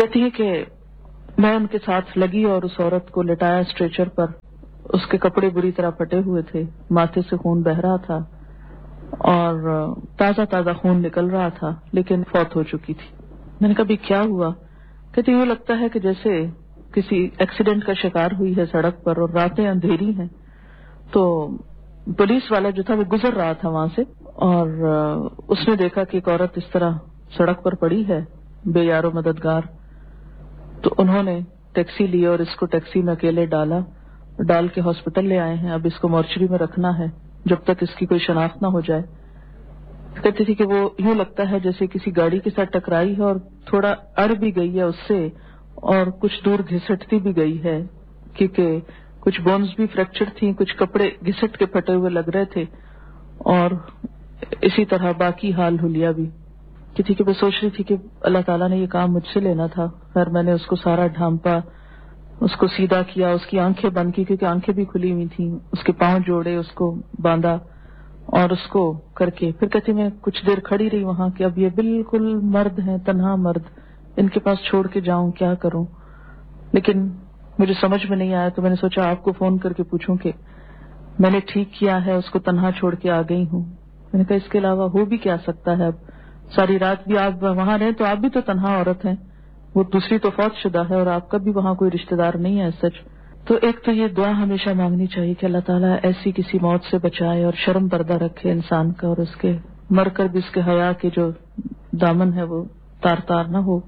کہتی ہے کہ میں ان کے ساتھ لگی اور اس عورت کو لٹایا اسٹریچر پر. اس کے کپڑے بری طرح پھٹے ہوئے تھے, ماتھے سے خون بہ رہا تھا اور تازہ تازہ خون نکل رہا تھا, لیکن فوت ہو چکی تھی. میں نے کہا بھی کیا ہوا؟ کہتی یوں لگتا ہے کہ جیسے کسی ایکسیڈنٹ کا شکار ہوئی ہے سڑک پر اور راتیں اندھیری ہیں. تو پولیس والا جو تھا وہ گزر رہا تھا وہاں سے اور اس نے دیکھا کہ ایک عورت اس طرح سڑک پر پڑی ہے بے یار و مددگار. تو انہوں نے ٹیکسی لی اور اس کو ٹیکسی میں اکیلے ڈال کے ہاسپٹل لے آئے ہیں. اب اس کو مورچری میں رکھنا ہے جب تک اس کی کوئی شناخت نہ ہو جائے. کہتی تھی کہ وہ یوں لگتا ہے جیسے کسی گاڑی کے ساتھ ٹکرائی ہے اور تھوڑا اڑ بھی گئی ہے اس سے اور کچھ دور گھسٹتی بھی گئی ہے, کیونکہ کچھ بونز بھی فریکچر تھیں, کچھ کپڑے گھسٹ کے پھٹے ہوئے لگ رہے تھے اور اسی طرح باقی حال حلیہ بھی. کہتی کہ میں سوچ رہی تھی کہ اللہ تعالیٰ نے یہ کام مجھ سے لینا تھا. خیر میں نے اس کو سارا ڈھانپا, اس کو سیدھا کیا, اس کی آنکھیں بند کی کیونکہ آنکھیں بھی کھلی ہوئی تھیں, اس کے پاؤں جوڑے, اس کو باندھا اور اس کو کر کے پھر کہتی میں کچھ دیر کھڑی رہی وہاں کہ اب یہ بالکل مرد ہیں, تنہا مرد, ان کے پاس چھوڑ کے جاؤں, کیا کروں. لیکن مجھے سمجھ میں نہیں آیا تو میں نے سوچا آپ کو فون کر کے پوچھوں کہ میں نے ٹھیک کیا ہے, اس کو تنہا چھوڑ کے آ گئی ہوں. میں نے کہا اس کے علاوہ ہو بھی کیا سکتا ہے. اب ساری رات بھی آپ وہاں رہیں تو آپ بھی تو تنہا عورت ہیں, وہ دوسری تو فوت شدہ ہے اور آپ کا بھی وہاں کوئی رشتہ دار نہیں ہے سچ. تو ایک تو یہ دعا ہمیشہ مانگنی چاہیے کہ اللہ تعالیٰ ایسی کسی موت سے بچائے اور شرم پردہ رکھے انسان کا, اور اس کے مر کر بھی اس کے حیا کے جو دامن ہے وہ تار نہ ہو.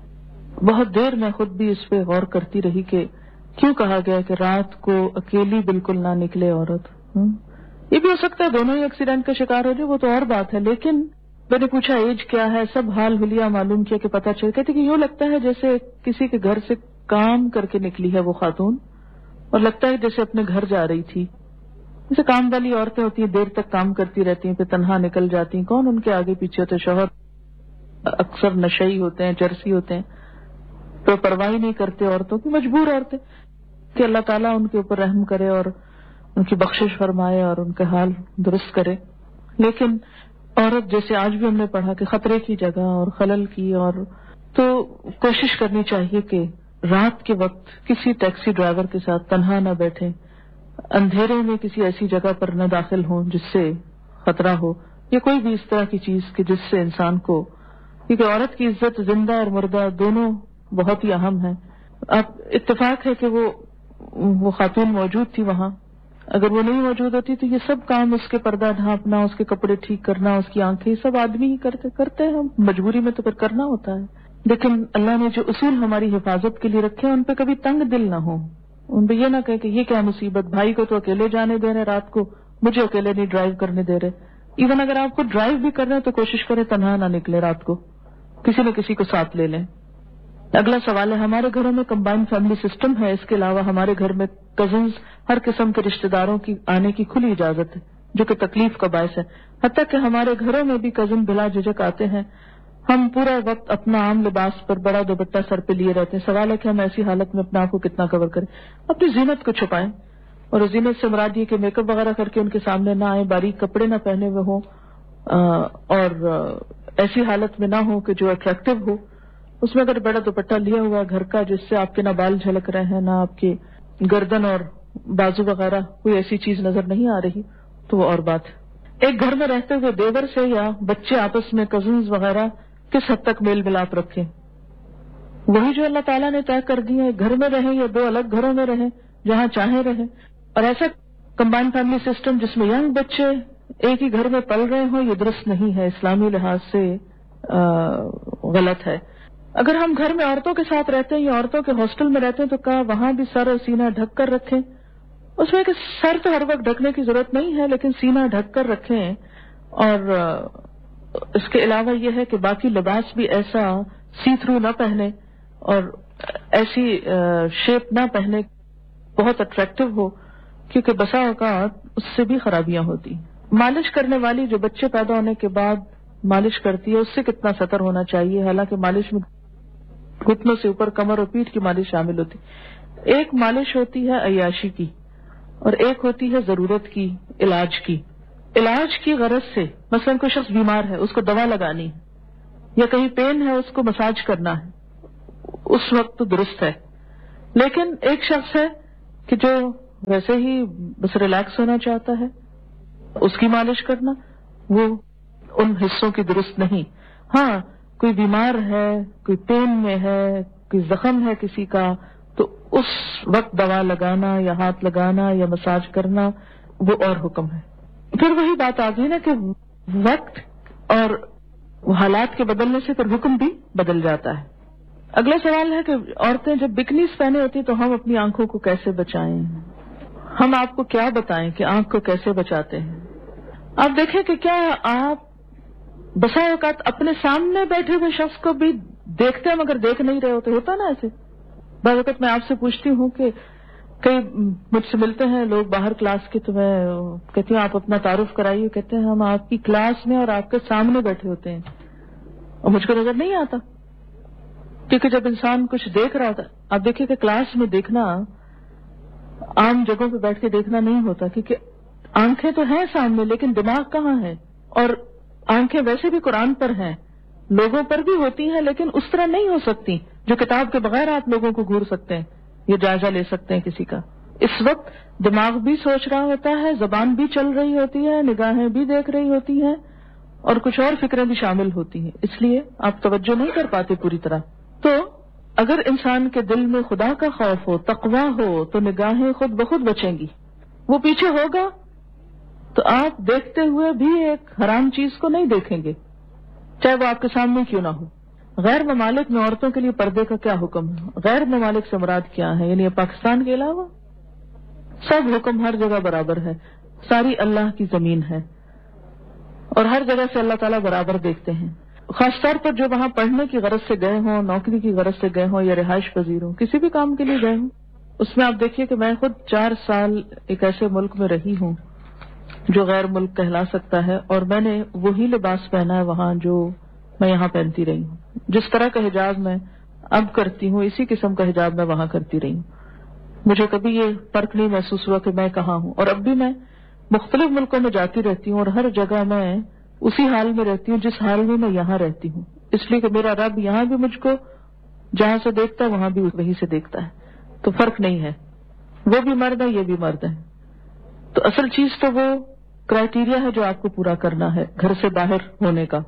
بہت دیر میں خود بھی اس پہ غور کرتی رہی کہ کیوں کہا گیا کہ رات کو اکیلی بالکل نہ نکلے عورت. یہ بھی ہو سکتا ہے دونوں ہی ایکسیڈنٹ کا شکار ہو جائے, وہ تو اور بات ہے. لیکن میں نے پوچھا ایج کیا ہے, سب حال حلیہ معلوم کیا کہ پتہ چل. کہتے کہ یوں لگتا ہے جیسے کسی کے گھر سے کام کر کے نکلی ہے وہ خاتون, اور لگتا ہے جیسے اپنے گھر جا رہی تھی. جیسے کام والی عورتیں ہوتی ہیں دیر تک کام کرتی رہتی ہیں پھر تنہا نکل جاتی ہیں, کون ان کے آگے پیچھے ہوتے, شوہر اکثر نشئی ہوتے ہیں, چرسی ہوتے ہیں, تو پرواہ نہیں کرتے عورتوں کی, مجبور عورتیں. کہ اللہ تعالیٰ ان کے اوپر رحم کرے اور ان کی بخشش فرمائے اور ان کا حال درست کرے. لیکن عورت جیسے آج بھی ہم نے پڑھا کہ خطرے کی جگہ اور خلل کی, اور تو کوشش کرنی چاہیے کہ رات کے وقت کسی ٹیکسی ڈرائیور کے ساتھ تنہا نہ بیٹھیں, اندھیرے میں کسی ایسی جگہ پر نہ داخل ہوں جس سے خطرہ ہو, یا کوئی بھی اس طرح کی چیز کہ جس سے انسان کو, کیونکہ عورت کی عزت زندہ اور مردہ دونوں بہت ہی اہم ہے. اب اتفاق ہے کہ وہ خاتون موجود تھی وہاں, اگر وہ نہیں موجود ہوتی تو یہ سب کام, اس کے پردہ ڈھانپنا, اس کے کپڑے ٹھیک کرنا, اس کی آنکھیں, سب آدمی ہی کرتے ہیں. ہم مجبوری میں تو پھر کرنا ہوتا ہے. لیکن اللہ نے جو اصول ہماری حفاظت کے لیے رکھے ان پہ کبھی تنگ دل نہ ہو, ان پہ یہ نہ کہے کہ یہ کیا مصیبت, بھائی کو تو اکیلے جانے دے رہے رات کو, مجھے اکیلے نہیں ڈرائیو کرنے دے رہے. ایون اگر آپ کو ڈرائیو بھی کر رہے ہیں تو کوشش کریں تنہا نہ نکلے رات کو, کسی نہ کسی کو ساتھ لے لیں. اگلا سوال ہے, ہمارے گھروں میں کمبائنڈ فیملی سسٹم ہے, اس کے علاوہ ہمارے گھر میں کزنز, ہر قسم کے رشتہ داروں کی آنے کی کھلی اجازت ہے جو کہ تکلیف کا باعث ہے. حتیٰ کہ ہمارے گھروں میں بھی کزن بلا جھجک آتے ہیں. ہم پورا وقت اپنا عام لباس پر بڑا دوپٹہ سر پہ لیے رہتے ہیں. سوال ہے کہ ہم ایسی حالت میں اپنے آپ کو کتنا کور کریں. اپنی زینت کو چھپائیں, اور زینت سے مراد یہ کہ میک اپ وغیرہ کر کے ان کے سامنے نہ آئیں, باریک کپڑے نہ پہنے ہوئے ہوں, اور ایسی حالت میں نہ ہو کہ جو اٹریکٹیو ہو. اس میں اگر بڑا دوپٹہ لیا ہوا گھر کا جس سے آپ کے نہ بال جھلک رہے ہیں, نہ آپ کی گردن اور بازو وغیرہ کوئی ایسی چیز نظر نہیں آ رہی, تو وہ اور بات ہے. ایک گھر میں رہتے ہوئے دیور سے یا بچے آپس میں کزنز وغیرہ کس حد تک میل ملاپ رکھیں, وہی جو اللہ تعالیٰ نے طے کر دی ہے. گھر میں رہیں یا دو الگ گھروں میں رہیں, جہاں چاہیں رہیں. اور ایسا کمبائنڈ فیملی سسٹم جس میں ینگ بچے ایک ہی گھر میں پل رہے ہوں, یہ درست نہیں ہے, اسلامی لحاظ سے غلط ہے. اگر ہم گھر میں عورتوں کے ساتھ رہتے ہیں یا عورتوں کے ہاسٹل میں رہتے ہیں تو کہا وہاں بھی سر اور سینہ ڈھک کر رکھیں. اس میں کہ سر تو ہر وقت ڈھکنے کی ضرورت نہیں ہے, لیکن سینہ ڈھک کر رکھیں. اور اس کے علاوہ یہ ہے کہ باقی لباس بھی ایسا سی تھرو نہ پہنے اور ایسی شیپ نہ پہنے بہت اٹریکٹیو ہو, کیونکہ بسا اوقات اس سے بھی خرابیاں ہوتی. مالش کرنے والی جو بچے پیدا ہونے کے بعد مالش کرتی ہے اس سے کتنا سطر ہونا چاہیے, حالانکہ مالش میں گھٹنوں سے اوپر کمر اور پیٹھ کی مالش شامل ہوتی. ایک مالش ہوتی ہے عیاشی کی اور ایک ہوتی ہے ضرورت کی, علاج کی. علاج کی غرض سے مثلا کوئی شخص بیمار ہے, اس کو دوا لگانی ہے, یا کہیں پین ہے اس کو مساج کرنا ہے, اس وقت تو درست ہے. لیکن ایک شخص ہے کہ جو ویسے ہی بس ریلیکس ہونا چاہتا ہے، اس کی مالش کرنا وہ ان حصوں کی درست نہیں. ہاں کوئی بیمار ہے، کوئی پین میں ہے، کوئی زخم ہے کسی کا، تو اس وقت دوا لگانا یا ہاتھ لگانا یا مساج کرنا وہ اور حکم ہے. پھر وہی بات آ گئی نا کہ وقت اور حالات کے بدلنے سے پھر حکم بھی بدل جاتا ہے. اگلا سوال ہے کہ عورتیں جب بکنیز پہنے ہوتی تو ہم اپنی آنکھوں کو کیسے بچائیں؟ ہم آپ کو کیا بتائیں کہ آنکھ کو کیسے بچاتے ہیں؟ آپ دیکھیں کہ کیا آپ بسا اوقات اپنے سامنے بیٹھے ہوئے شخص کو بھی دیکھتے ہیں مگر دیکھ نہیں رہے ہوتے؟ ہوتا نا ایسے. بعض اوقات میں آپ سے پوچھتی ہوں کہ کئی مجھ سے ملتے ہیں لوگ باہر کلاس کے، تو میں کہتی ہوں آپ اپنا تعارف کرائیے. کہتے ہیں ہم آپ کی کلاس میں اور آپ کے سامنے بیٹھے ہوتے ہیں اور مجھ کو نظر نہیں آتا، کیونکہ جب انسان کچھ دیکھ رہا تھا. آپ دیکھیے کہ کلاس میں دیکھنا عام جگہوں پہ بیٹھ کے دیکھنا نہیں ہوتا، کیونکہ آنکھیں تو ہیں سامنے لیکن دماغ کہاں ہے. اور آنکھیں ویسے بھی قرآن پر ہیں، لوگوں پر بھی ہوتی ہیں، لیکن اس طرح نہیں ہو سکتی جو کتاب کے بغیر آپ لوگوں کو گھور سکتے ہیں، یہ جائزہ لے سکتے ہیں کسی کا. اس وقت دماغ بھی سوچ رہا ہوتا ہے، زبان بھی چل رہی ہوتی ہے، نگاہیں بھی دیکھ رہی ہوتی ہیں اور کچھ اور فکریں بھی شامل ہوتی ہیں، اس لیے آپ توجہ نہیں کر پاتے پوری طرح. تو اگر انسان کے دل میں خدا کا خوف ہو، تقویٰ ہو، تو نگاہیں خود بخود بچیں گی. وہ پیچھے ہوگا تو آپ دیکھتے ہوئے بھی ایک حرام چیز کو نہیں دیکھیں گے، چاہے وہ آپ کے سامنے کیوں نہ ہو. غیر ممالک میں عورتوں کے لیے پردے کا کیا حکم ہے؟ غیر ممالک سے مراد کیا ہے؟ یعنی پاکستان کے علاوہ سب حکم ہر جگہ برابر ہے. ساری اللہ کی زمین ہے اور ہر جگہ سے اللہ تعالیٰ برابر دیکھتے ہیں. خاص طور پر جو وہاں پڑھنے کی غرض سے گئے ہوں، نوکری کی غرض سے گئے ہوں یا رہائش پذیر ہوں، کسی بھی کام کے لیے گئے ہوں. اس میں آپ دیکھیے کہ میں خود 4 سال ایک ایسے ملک میں رہی ہوں جو غیر ملک کہلا سکتا ہے، اور میں نے وہی لباس پہنا ہے وہاں جو میں یہاں پہنتی رہی ہوں. جس طرح کا حجاب میں اب کرتی ہوں اسی قسم کا حجاب میں وہاں کرتی رہی ہوں. مجھے کبھی یہ فرق نہیں محسوس ہوا کہ میں کہاں ہوں. اور اب بھی میں مختلف ملکوں میں جاتی رہتی ہوں اور ہر جگہ میں اسی حال میں رہتی ہوں جس حال میں یہاں رہتی ہوں، اس لیے کہ میرا رب یہاں بھی مجھ کو جہاں سے دیکھتا ہے وہاں بھی وہیں سے دیکھتا ہے. تو فرق نہیں ہے، وہ بھی مرد ہے یہ بھی مرد ہے. تو اصل چیز تو وہ کرائیٹیریا ہے جو آپ کو پورا کرنا ہے گھر سے باہر ہونے کا.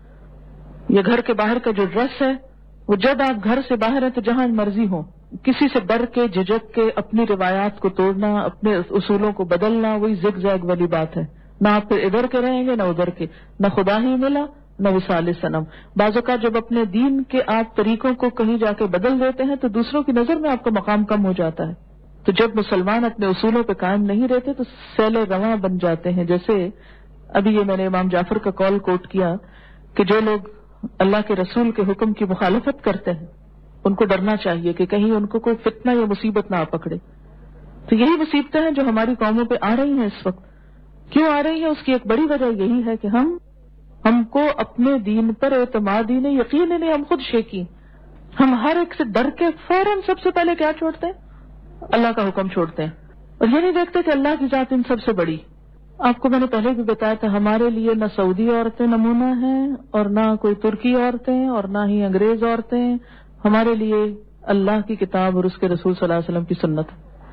یہ گھر کے باہر کا جو ڈریس ہے وہ جب آپ گھر سے باہر ہیں تو جہاں مرضی ہو، کسی سے ڈر کے جھجک کے اپنی روایات کو توڑنا، اپنے اصولوں کو بدلنا، وہی زگ زیگ والی بات ہے. نہ آپ پھر ادھر کے رہیں گے نہ ادھر کے، نہ خدا ہی ملا نہ وصال صنم. بعض اوقات جب اپنے دین کے آپ طریقوں کو کہیں جا کے بدل دیتے ہیں تو دوسروں کی نظر میں آپ کا مقام کم ہو جاتا ہے. تو جب مسلمان اپنے اصولوں پہ قائم نہیں رہتے تو سیل رواں بن جاتے ہیں. جیسے ابھی یہ میں نے امام جعفر کا قول کوٹ کیا کہ جو لوگ اللہ کے رسول کے حکم کی مخالفت کرتے ہیں ان کو ڈرنا چاہیے کہ کہیں ان کو کوئی فتنہ یا مصیبت نہ آ پکڑے. تو یہی مصیبتیں ہیں جو ہماری قوموں پہ آ رہی ہیں اس وقت. کیوں آ رہی ہیں؟ اس کی ایک بڑی وجہ یہی ہے کہ ہم کو اپنے دین پر اعتماد ہی نہیں، یقین ہی نہیں، ہم خود شیکی. ہم ہر ایک سے ڈر کے فوراً سب سے پہلے کیا چھوڑتے ہیں؟ اللہ کا حکم چھوڑتے ہیں اور یہ نہیں دیکھتے کہ اللہ کی ذات ان سب سے بڑی. آپ کو میں نے پہلے بھی بتایا تھا ہمارے لیے نہ سعودی عورتیں نمونہ ہیں اور نہ کوئی ترکی عورتیں اور نہ ہی انگریز عورتیں. ہمارے لیے اللہ کی کتاب اور اس کے رسول صلی اللہ علیہ وسلم کی سنت.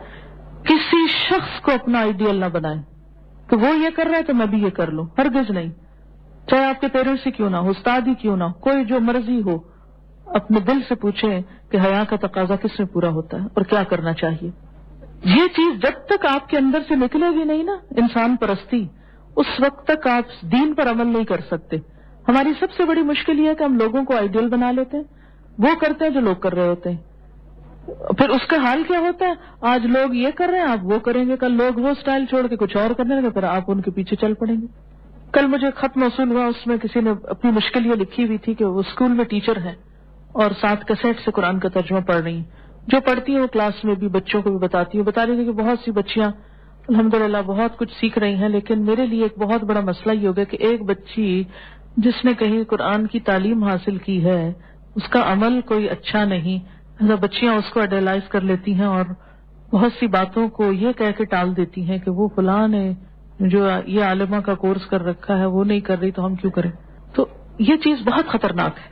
کسی شخص کو اپنا آئیڈیل نہ بنائیں کہ وہ یہ کر رہا ہے تو میں بھی یہ کر لوں، ہرگز نہیں. چاہے آپ کے پیرنٹس ہی کیوں نہ ہو، استاد ہی کیوں نہ ہو، کوئی جو مرضی ہو، اپنے دل سے پوچھیں کہ حیا کا تقاضا کس میں پورا ہوتا ہے اور کیا کرنا چاہیے. یہ چیز جب تک آپ کے اندر سے نکلے گی نہیں نا، انسان پرستی، اس وقت تک آپ دین پر عمل نہیں کر سکتے. ہماری سب سے بڑی مشکل یہ ہے کہ ہم لوگوں کو آئیڈیل بنا لیتے ہیں، وہ کرتے ہیں جو لوگ کر رہے ہوتے ہیں. پھر اس کا حال کیا ہوتا ہے؟ آج لوگ یہ کر رہے ہیں آپ وہ کریں گے، کل لوگ وہ سٹائل چھوڑ کے کچھ اور کرنے لگے، پھر آپ ان کے پیچھے چل پڑیں گے. کل مجھے خط موصول ہوا، اس میں کسی نے اپنی مشکل یہ لکھی ہوئی تھی کہ وہ اسکول میں ٹیچر ہیں اور ساتھ کیسٹ سے قرآن کا ترجمہ پڑھ رہی ہیں. جو پڑھتی ہیں وہ کلاس میں بھی بچوں کو بھی بتا رہی تھی کہ بہت سی بچیاں الحمدللہ بہت کچھ سیکھ رہی ہیں، لیکن میرے لیے ایک بہت بڑا مسئلہ یہ ہو گیا کہ ایک بچی جس نے کہیں قرآن کی تعلیم حاصل کی ہے اس کا عمل کوئی اچھا نہیں. بچیاں اس کو آئیڈیلائز کر لیتی ہیں اور بہت سی باتوں کو یہ کہہ کے ٹال دیتی ہیں کہ وہ فلاں نے جو یہ عالمہ کا کورس کر رکھا ہے وہ نہیں کر رہی تو ہم کیوں کریں. تو یہ چیز بہت خطرناک ہے.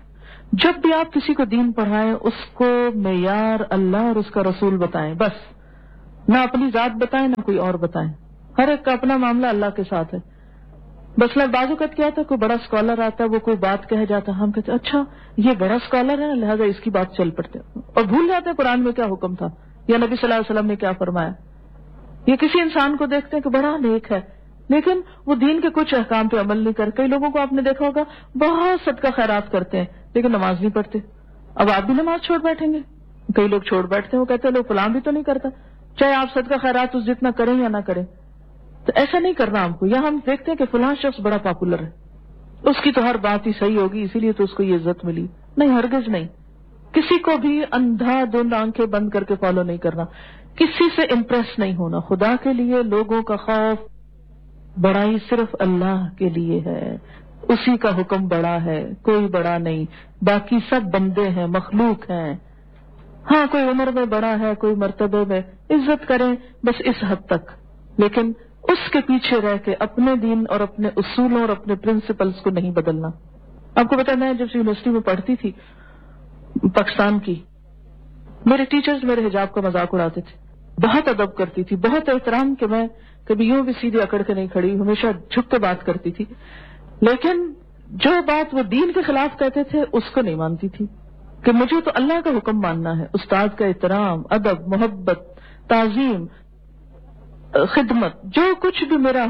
جب بھی آپ کسی کو دین پڑھائیں اس کو معیار اللہ اور اس کا رسول بتائیں، بس نہ اپنی ذات بتائیں نہ کوئی اور بتائیں. ہر ایک کا اپنا معاملہ اللہ کے ساتھ ہے. بس بعض اوقات کیا تھا، کوئی بڑا اسکالر آتا ہے، وہ کوئی بات کہہ جاتا ہے، ہم کہتے ہیں اچھا یہ بڑا اسکالر ہے لہذا اس کی بات چل پڑتے ہیں، اور بھول جاتے ہیں قرآن میں کیا حکم تھا یا نبی صلی اللہ علیہ وسلم نے کیا فرمایا. یہ کسی انسان کو دیکھتے ہیں کہ بڑا نیک ہے لیکن وہ دین کے کچھ احکام پہ عمل نہیں کرتے. کئی لوگوں کو آپ نے دیکھا ہوگا بہت صدقہ خیرات کرتے ہیں لیکن نماز نہیں پڑھتے. اب آپ بھی نماز چھوڑ بیٹھیں گے؟ کئی لوگ چھوڑ بیٹھتے ہیں، وہ کہتے ہیں لوگ فلاں بھی تو نہیں کرتا، چاہے آپ صدقہ خیرات اس جتنا کریں یا نہ کریں. تو ایسا نہیں کرنا ہم کو. یا ہم دیکھتے ہیں کہ فلاں شخص بڑا پاپولر ہے، اس کی تو ہر بات ہی صحیح ہوگی اسی لیے تو اس کو یہ عزت ملی. نہیں، ہرگز نہیں. کسی کو بھی اندھا دھند آنکھیں بند کر کے فالو نہیں کرنا، کسی سے امپریس نہیں ہونا. خدا کے لیے لوگوں کا خوف، بڑائی صرف اللہ کے لیے ہے، اسی کا حکم بڑا ہے، کوئی بڑا نہیں. باقی سب بندے ہیں، مخلوق ہیں. ہاں کوئی عمر میں بڑا ہے، کوئی مرتبے میں، عزت کریں بس اس حد تک، لیکن اس کے پیچھے رہ کے اپنے دین اور اپنے اصولوں اور اپنے پرنسپلز کو نہیں بدلنا. آپ کو پتا میں جب یونیورسٹی میں پڑھتی تھی پاکستان کی، میرے ٹیچرز میرے حجاب کا مذاق اڑاتے تھے. بہت ادب کرتی تھی، بہت احترام، کہ میں کبھی یوں بھی سیدھی اکڑ کے نہیں کھڑی، ہمیشہ جھک کے بات کرتی تھی. لیکن جو بات وہ دین کے خلاف کہتے تھے اس کو نہیں مانتی تھی، کہ مجھے تو اللہ کا حکم ماننا ہے. استاد کا احترام، ادب، محبت، تعظیم، خدمت، جو کچھ بھی میرا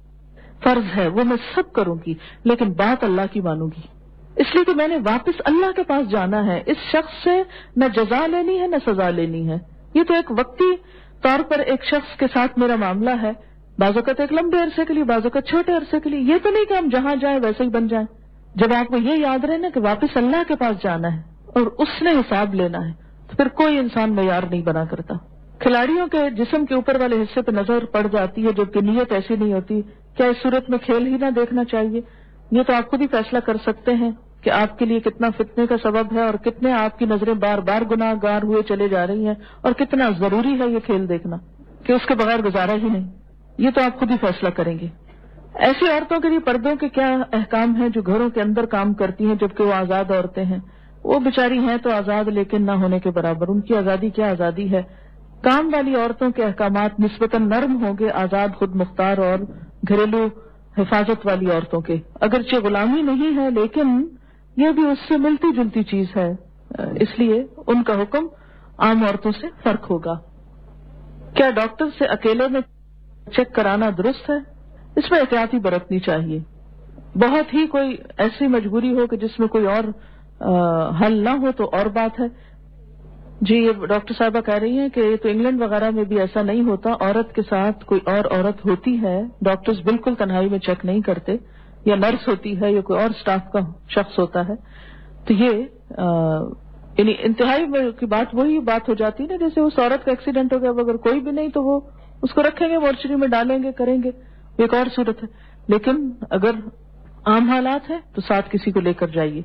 فرض ہے وہ میں سب کروں گی، لیکن بات اللہ کی مانوں گی. اس لیے کہ میں نے واپس اللہ کے پاس جانا ہے. اس شخص سے نہ جزا لینی ہے نہ سزا لینی ہے. یہ تو ایک وقتی طور پر ایک شخص کے ساتھ میرا معاملہ ہے، بعض اوقات ایک لمبے عرصے کے لیے، بعض اوقات چھوٹے عرصے کے لیے. یہ تو نہیں کہ ہم جہاں جائیں ویسے ہی بن جائیں. جب آپ کو یہ یاد رہے نا کہ واپس اللہ کے پاس جانا ہے اور اس نے حساب لینا ہے، تو پھر کوئی انسان معیار نہیں بنا کرتا. کھلاڑیوں کے جسم کے اوپر والے حصے پہ نظر پڑ جاتی ہے جبکہ نیت ایسی نہیں ہوتی. کیا اس صورت میں کھیل ہی نہ دیکھنا چاہیے؟ یہ تو آپ خود ہی فیصلہ کر سکتے ہیں کہ آپ کے لیے کتنا فتنے کا سبب ہے اور کتنے آپ کی نظریں بار بار گناہ گار ہوئے چلے جا رہی ہیں، اور کتنا ضروری ہے یہ کھیل دیکھنا کہ اس کے بغیر گزارا ہی نہیں. یہ تو آپ خود ہی فیصلہ کریں گے. ایسی عورتوں کے لیے پردوں کے کیا احکام ہیں جو گھروں کے اندر کام کرتی ہیں جبکہ وہ آزاد عورتیں ہیں؟ وہ بیچاری ہیں تو آزاد لیکن نہ ہونے کے برابر. ان کی آزادی کیا آزادی ہے؟ کام والی عورتوں کے احکامات نسبتاً نرم ہوں گے آزاد، خود مختار اور گھریلو حفاظت والی عورتوں کے. اگرچہ غلامی نہیں ہے لیکن یہ بھی اس سے ملتی جلتی چیز ہے، اس لیے ان کا حکم عام عورتوں سے فرق ہوگا. کیا ڈاکٹر سے اکیلے میں چیک کرانا درست ہے؟ اس میں احتیاطی برتنی چاہیے. بہت ہی کوئی ایسی مجبوری ہو کہ جس میں کوئی اور حل نہ ہو تو اور بات ہے. جی یہ ڈاکٹر صاحبہ کہہ رہی ہیں کہ تو انگلینڈ وغیرہ میں بھی ایسا نہیں ہوتا، عورت کے ساتھ کوئی اور عورت ہوتی ہے، ڈاکٹرز بالکل تنہائی میں چیک نہیں کرتے، یا نرس ہوتی ہے یا کوئی اور سٹاف کا شخص ہوتا ہے. تو یہ یعنی انتہائی کی بات وہی بات ہو جاتی ہے نا، جیسے اس عورت کا ایکسیڈنٹ ہو گیا، اگر کوئی بھی نہیں تو وہ اس کو رکھیں گے مورچری میں ڈالیں گے کریں گے، ایک اور صورت ہے. لیکن اگر عام حالات ہیں تو ساتھ کسی کو لے کر جائیے.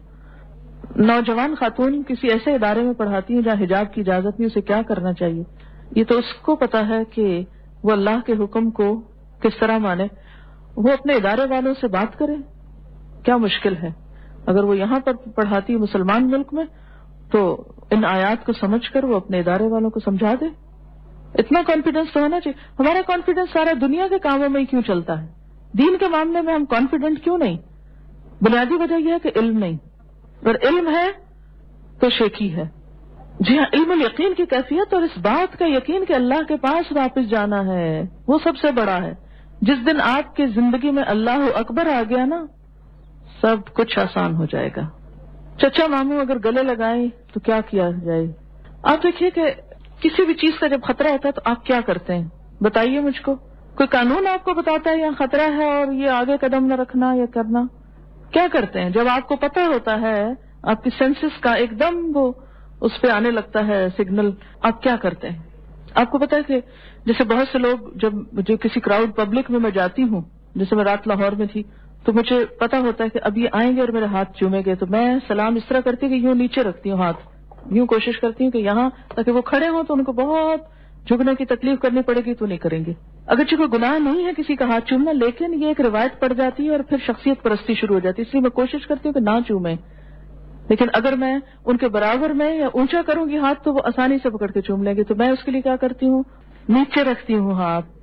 نوجوان خاتون کسی ایسے ادارے میں پڑھاتی ہیں جہاں حجاب کی اجازت نہیں، اسے کیا کرنا چاہیے؟ یہ تو اس کو پتا ہے کہ وہ اللہ کے حکم کو کس طرح مانے. وہ اپنے ادارے والوں سے بات کرے، کیا مشکل ہے؟ اگر وہ یہاں پر پڑھاتی ہے مسلمان ملک میں تو ان آیات کو سمجھ کر وہ اپنے ادارے والوں کو سمجھا دے. اتنا کانفیڈنس تو ہونا چاہیے. ہمارا کانفیڈنس سارا دنیا کے کاموں میں ہی کیوں چلتا ہے، دین کے معاملے میں ہم کانفیڈنٹ کیوں نہیں؟ بنیادی وجہ یہ ہے کہ علم نہیں، اور علم ہے تو شیکی ہے. جی ہاں، علم الیقین کی کیفیت اور اس بات کا یقین کہ اللہ کے پاس واپس جانا ہے وہ سب سے بڑا ہے. جس دن آپ کی زندگی میں اللہ اکبر آ گیا نا، سب کچھ آسان ہو جائے گا. چچا ماموں اگر گلے لگائیں تو کیا کیا جائے؟ آپ دیکھیے کہ کسی بھی چیز کا جب خطرہ ہوتا ہے تو آپ کیا کرتے ہیں؟ بتائیے مجھ کو. کوئی قانون آپ کو بتاتا ہے یہاں خطرہ ہے اور یہ آگے قدم نہ رکھنا یا کرنا؟ کیا کرتے ہیں جب آپ کو پتہ ہوتا ہے، آپ کی سینسز کا ایک دم وہ اس پہ آنے لگتا ہے سگنل، آپ کیا کرتے ہیں؟ آپ کو پتا ہے کہ جیسے بہت سے لوگ جو کسی کراؤڈ پبلک میں جاتی ہوں، جیسے میں رات لاہور میں تھی، تو مجھے پتا ہوتا ہے کہ اب یہ آئیں گے اور میرے ہاتھ چومیں گے، تو میں سلام اس طرح کرتی کہ یوں نیچے رکھتی ہوں ہاتھ، یوں کوشش کرتی ہوں کہ یہاں تاکہ وہ کھڑے ہوں تو ان کو بہت جھکنے کی تکلیف کرنی پڑے گی تو نہیں کریں گے. اگرچہ کوئی گناہ نہیں ہے کسی کا ہاتھ چومنا، لیکن یہ ایک روایت پڑ جاتی ہے اور پھر شخصیت پرستی شروع ہو جاتی ہے، اس لیے میں کوشش کرتی ہوں کہ نہ چومیں. لیکن اگر میں ان کے برابر میں یا اونچا کروں گی ہاتھ تو وہ آسانی سے پکڑ کے چوم لیں گے. تو میں اس کے لیے کیا کرتی ہوں, نیچے رکھتی ہوں ہاتھ